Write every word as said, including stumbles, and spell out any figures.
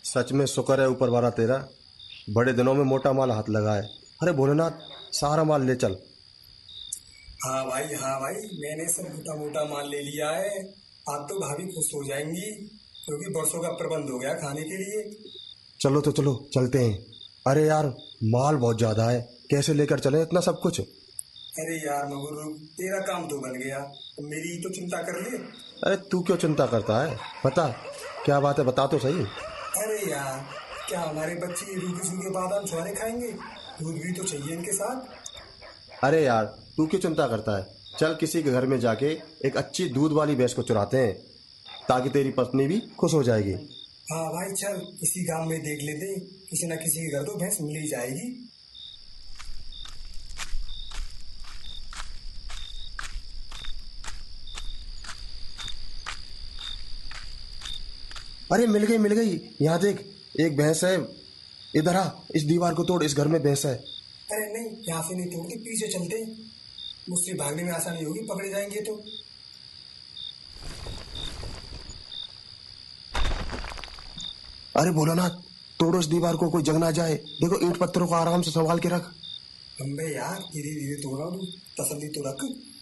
सच में शुक्र है ऊपर वाला तेरा, बड़े दिनों में मोटा माल हाथ लगा है। अरे भोलेनाथ, सारा माल ले चल। हाँ भाई, हाँ भाई, मैंने सब मोटा मोटा माल ले लिया है। अब तो भाभी खुश हो जाएंगी क्योंकि बरसों का प्रबंध हो गया खाने के लिए। चलो तो चलो चलते हैं। अरे यार, माल बहुत ज्यादा है, कैसे लेकर चले इतना सब कुछ। अरे यार मगरू, तेरा काम तो बन गया, तो मेरी तो चिंता कर ले। अरे तू क्यों चिंता करता है, बता क्या बात है, बता तो सही। अरे यार, क्या हमारे बच्चे रूखे सूखे बादाम छुआरे खाएंगे? दूध भी तो चाहिए इनके साथ। अरे यार, तू क्यों चिंता करता है, चल किसी के घर में जाके एक अच्छी दूध वाली भैंस को चुराते हैं, ताकि तेरी पत्नी भी खुश हो जाएगी। हाँ भाई चल, इसी गांव में देख लेते, किसी न किसी के घर तो भैंस मिल ही जाएगी। अरे मिल गई मिल गई, यहाँ देख, एक भैंस है। इधर आ, इस दीवार को तोड़, इस घर में भैंस है। अरे नहीं, यहाँ से नहीं तोड़ते, पीछे चलते, मुझसे भागने में आसानी होगी, पकड़े जाएंगे तो। अरे भोलानाथ, तोड़ो इस दीवार को, कोई जग ना जाए। देखो ईंट पत्थरों को आराम से संभाल के रख। अम्बे यार, धीरे धीरे तोड़ रहा हूँ, तसल्ली तो रख।